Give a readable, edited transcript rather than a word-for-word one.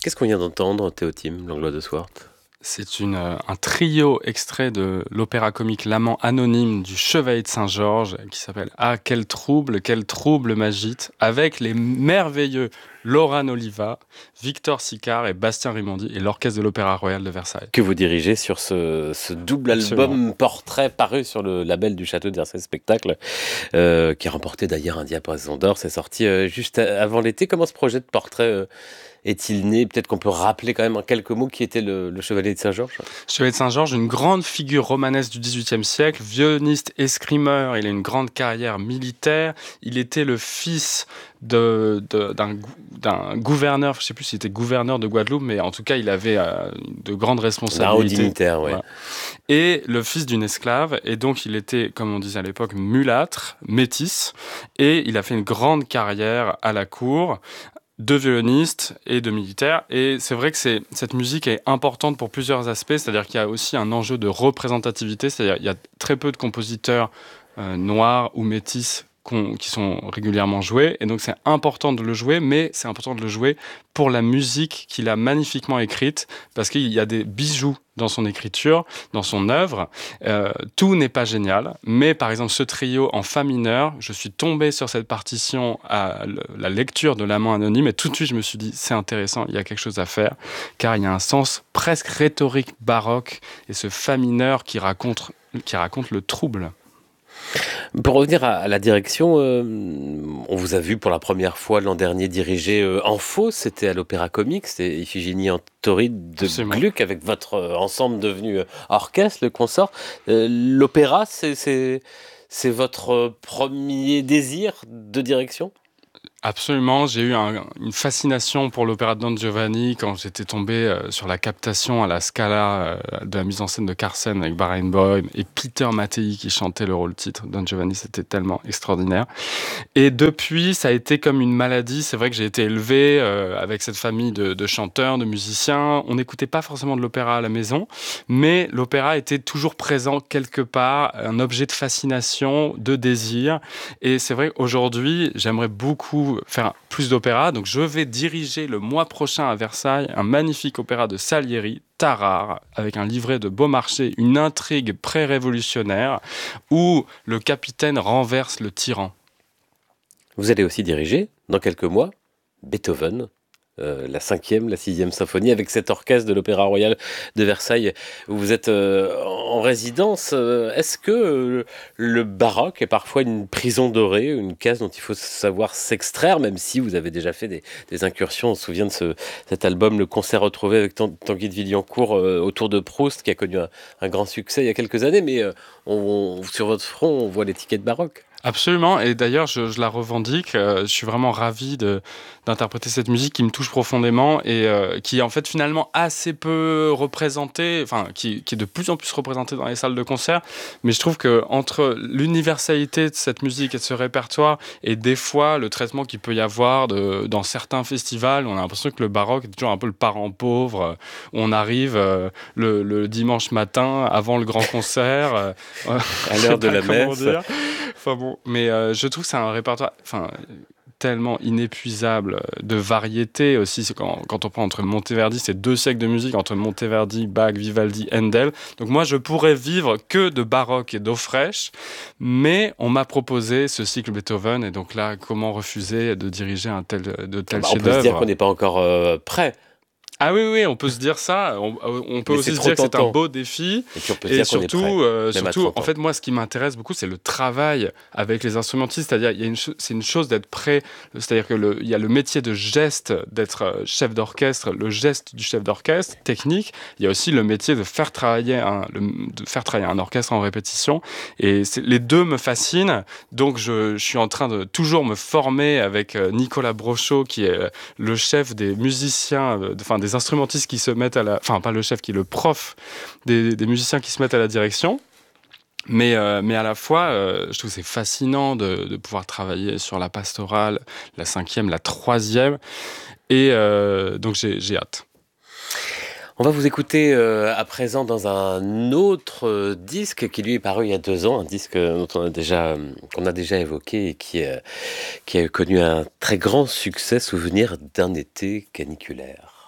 Qu'est-ce qu'on vient d'entendre, Théotime, Langlois de Swart? C'est un trio extrait de l'opéra comique L'amant anonyme du Chevalier de Saint-Georges qui s'appelle Ah, quel trouble m'agite, avec les merveilleux Laurent Oliva, Victor Sicard et Bastien Rimondi et l'orchestre de l'Opéra Royal de Versailles. Que vous dirigez sur ce double Absolument. album portrait paru sur le label du Château de Versailles Spectacle, qui a remporté d'ailleurs un diapason d'or. C'est sorti juste avant l'été. Comment ce projet de portrait est-il né? Peut-être qu'on peut rappeler quand même en quelques mots qui était le Chevalier de Saint-Georges. Chevalier de Saint-Georges, une grande figure romanesque du XVIIIe siècle, violoniste, escrimeur, il a une grande carrière militaire, il était le fils d'un gouverneur, je ne sais plus s'il était gouverneur de Guadeloupe, mais en tout cas il avait de grandes Un haut responsabilités. dignitaire, ouais. Voilà. Et le fils d'une esclave, et donc il était, comme on disait à l'époque, mulâtre, métis, et il a fait une grande carrière à la cour, de violonistes et de militaires. Et c'est vrai que cette musique est importante pour plusieurs aspects, c'est-à-dire qu'il y a aussi un enjeu de représentativité, c'est-à-dire qu'il y a très peu de compositeurs noirs ou métis qui sont régulièrement joués, et donc c'est important de le jouer, mais c'est important de le jouer pour la musique qu'il a magnifiquement écrite, parce qu'il y a des bijoux dans son écriture, dans son œuvre. Tout n'est pas génial, mais par exemple ce trio en fa mineur, je suis tombé sur cette partition à la lecture de L'amant anonyme, et tout de suite je me suis dit c'est intéressant, il y a quelque chose à faire, car il y a un sens presque rhétorique baroque, et ce fa mineur qui raconte le trouble. Pour revenir à la direction, on vous a vu pour la première fois l'an dernier diriger en faux, c'était à l'Opéra Comique, c'était Iphigénie en Tauride de Absolument. Gluck avec votre ensemble devenu orchestre, le consort. L'opéra, c'est votre premier désir de direction? Absolument, j'ai eu une fascination pour l'opéra de Don Giovanni quand j'étais tombé sur la captation à la Scala de la mise en scène de Carsen avec Barenboim et Peter Mattei qui chantait le rôle titre. Don Giovanni, c'était tellement extraordinaire. Et depuis, ça a été comme une maladie. C'est vrai que j'ai été élevé avec cette famille de chanteurs, de musiciens. On n'écoutait pas forcément de l'opéra à la maison, mais l'opéra était toujours présent quelque part, un objet de fascination, de désir. Et c'est vrai qu'aujourd'hui, j'aimerais beaucoup faire plus d'opéra. Donc je vais diriger le mois prochain à Versailles un magnifique opéra de Salieri, Tarare, avec un livret de Beaumarchais, une intrigue pré-révolutionnaire où le capitaine renverse le tyran. Vous allez aussi diriger, dans quelques mois, Beethoven, la 5e, la 6e symphonie, avec cet orchestre de l'Opéra Royal de Versailles, où vous êtes en résidence. Est-ce que le baroque est parfois une prison dorée, une case dont il faut savoir s'extraire, même si vous avez déjà fait des incursions? On se souvient de cet album, Le Concert retrouvé avec Tanguy de Villancourt, autour de Proust, qui a connu un grand succès il y a quelques années, mais sur votre front, on voit l'étiquette baroque. Absolument, et d'ailleurs je la revendique, je suis vraiment ravi d'interpréter cette musique qui me touche profondément et qui est en fait finalement assez peu représentée, enfin qui est de plus en plus représentée dans les salles de concert, mais je trouve que entre l'universalité de cette musique et de ce répertoire et des fois le traitement qu'il peut y avoir dans certains festivals, on a l'impression que le baroque est toujours un peu le parent pauvre, où on arrive le dimanche matin avant le grand concert, À l'heure de la comment messe. dire. Enfin bon, mais je trouve que c'est un répertoire tellement inépuisable de variété aussi. C'est quand on prend entre Monteverdi, c'est 2 siècles de musique entre Monteverdi, Bach, Vivaldi, Handel. Donc moi, je pourrais vivre que de baroque et d'eau fraîche, mais on m'a proposé ce cycle Beethoven, et donc là, comment refuser de diriger de tels On peut se dire chefs-d'œuvre? qu'on n'est pas encore prêt, Ah oui, on peut se dire ça. On peut mais aussi c'est se trop dire que c'est un tentant. beau défi. Et puis on peut se Et dire qu'on est prêt, surtout, même à surtout, 30 en ans. fait, moi, ce qui m'intéresse beaucoup, c'est le travail avec les instrumentistes. C'est-à-dire, c'est une chose d'être prêt. C'est-à-dire que il y a le métier de geste, d'être chef d'orchestre, le geste du chef d'orchestre, technique. Il y a aussi le métier de faire travailler un orchestre en répétition. Et les deux me fascinent. Donc, je suis en train de toujours me former avec Nicolas Brochot, qui est le chef des musiciens, des instrumentistes qui se mettent pas le chef, qui est le prof des musiciens qui se mettent à la direction. Mais à la fois, je trouve que c'est fascinant de pouvoir travailler sur la pastorale, la 5e, la 3e. Et donc j'ai hâte. On va vous écouter à présent dans un autre disque qui lui est paru il y a 2 ans, un disque qu'on a déjà évoqué et qui a connu un très grand succès, Souvenir d'un été caniculaire.